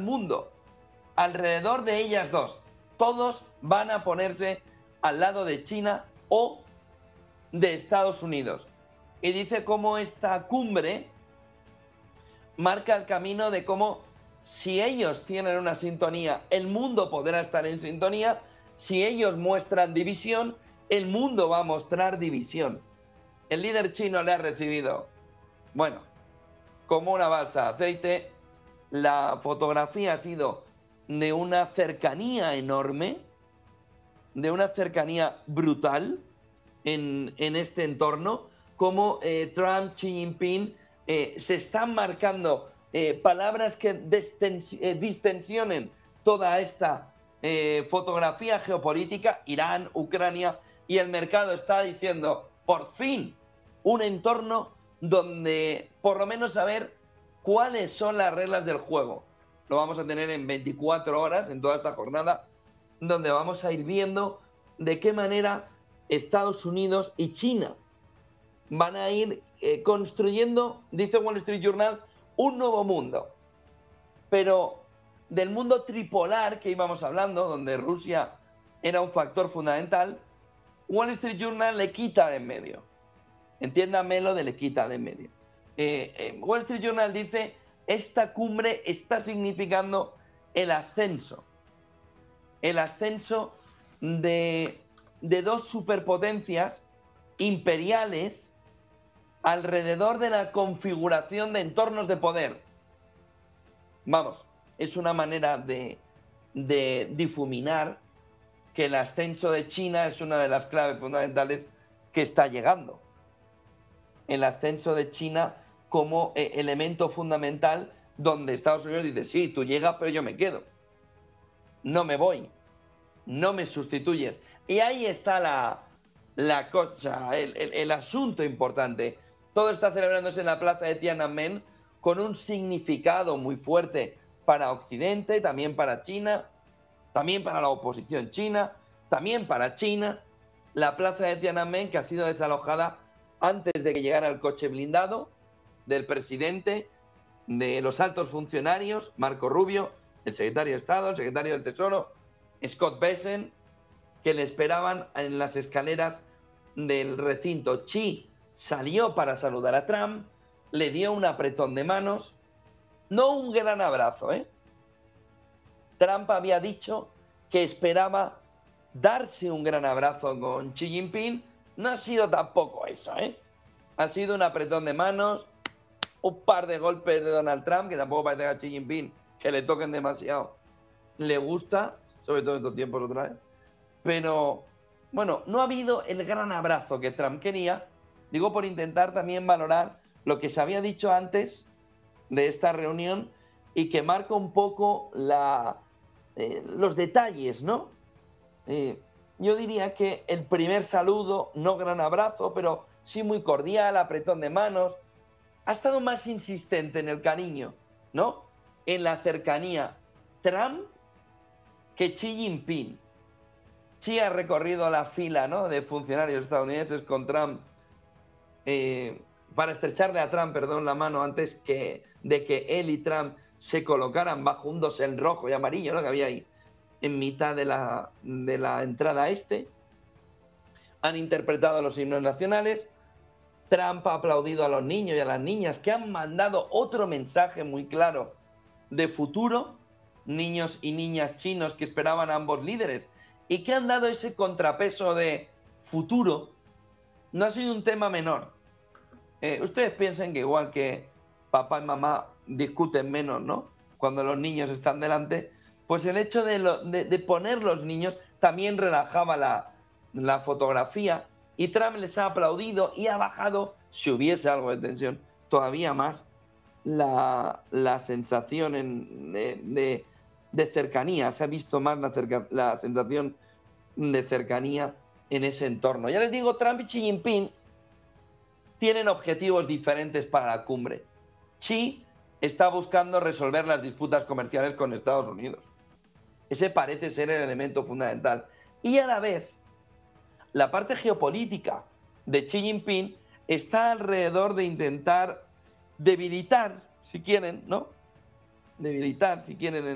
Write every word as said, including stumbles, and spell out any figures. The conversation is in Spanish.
mundo alrededor de ellas dos. Todos van a ponerse al lado de China o de Estados Unidos. Y dice cómo esta cumbre marca el camino de cómo, si ellos tienen una sintonía, el mundo podrá estar en sintonía. Si ellos muestran división, el mundo va a mostrar división. El líder chino le ha recibido, bueno, como una balsa de aceite. La fotografía ha sido de una cercanía enorme, de una cercanía brutal en, en este entorno, como eh, Trump, Xi Jinping eh, se están marcando eh, palabras que eh, distensionen toda esta eh, fotografía geopolítica, Irán, Ucrania, y el mercado está diciendo, por fin, un entorno donde por lo menos saber cuáles son las reglas del juego. Lo vamos a tener en veinticuatro horas, en toda esta jornada, donde vamos a ir viendo de qué manera Estados Unidos y China van a ir eh, construyendo, dice Wall Street Journal, un nuevo mundo. Pero del mundo tripolar que íbamos hablando, donde Rusia era un factor fundamental, Wall Street Journal le quita de en medio. Entiéndame lo de le quita de en medio. Eh, eh, Wall Street Journal dice, esta cumbre está significando el ascenso. El ascenso de, de dos superpotencias imperiales alrededor de la configuración de entornos de poder. Vamos, es una manera de, de difuminar que el ascenso de China es una de las claves fundamentales que está llegando. El ascenso de China como eh, elemento fundamental donde Estados Unidos dice, sí, tú llegas, pero yo me quedo. No me voy. No me sustituyes. Y ahí está la, la cosa, el, el, el asunto importante. Todo está celebrándose en la plaza de Tiananmen con un significado muy fuerte para Occidente, también para China, también para la oposición china, también para China. La plaza de Tiananmen, que ha sido desalojada antes de que llegara el coche blindado del presidente, de los altos funcionarios, Marco Rubio, el secretario de Estado, el secretario del Tesoro, Scott Bessent, que le esperaban en las escaleras del recinto. Xi salió para saludar a Trump, le dio un apretón de manos, no un gran abrazo, ¿eh? Trump había dicho que esperaba darse un gran abrazo con Xi Jinping. No ha sido tampoco eso, ¿eh? Ha sido un apretón de manos, un par de golpes de Donald Trump, que tampoco parece que a Xi Jinping que le toquen demasiado le gusta, sobre todo en estos tiempos otra vez. Pero, bueno, no ha habido el gran abrazo que Trump quería, digo por intentar también valorar lo que se había dicho antes de esta reunión y que marca un poco la, eh, los detalles, ¿no? Eh, yo diría que el primer saludo, no gran abrazo, pero sí muy cordial, apretón de manos, ha estado más insistente en el cariño, ¿no? En la cercanía Trump que Xi Jinping. Xi ha recorrido la fila, ¿no?, de funcionarios estadounidenses con Trump eh, para estrecharle a Trump, perdón, la mano antes que, de que él y Trump se colocaran bajo un dosel rojo y amarillo, ¿no?, que había ahí en mitad de la, de la entrada este. Han interpretado los himnos nacionales. Trump ha aplaudido a los niños y a las niñas que han mandado otro mensaje muy claro de futuro, niños y niñas chinos que esperaban a ambos líderes y que han dado ese contrapeso de futuro. No ha sido un tema menor. Eh, ustedes piensen que igual que papá y mamá discuten menos, ¿no?, cuando los niños están delante, pues el hecho de, lo, de, de poner los niños también relajaba la, la fotografía, y Trump les ha aplaudido y ha bajado, si hubiese algo de tensión, todavía más la, la sensación en, de, de, de cercanía. Se ha visto más la, cerca, la sensación de cercanía en ese entorno. Ya les digo, Trump y Xi Jinping tienen objetivos diferentes para la cumbre. Xi está buscando resolver las disputas comerciales con Estados Unidos. Ese parece ser el elemento fundamental. Y a la vez, la parte geopolítica de Xi Jinping está alrededor de intentar debilitar, si quieren, ¿no? Debilitar, si quieren,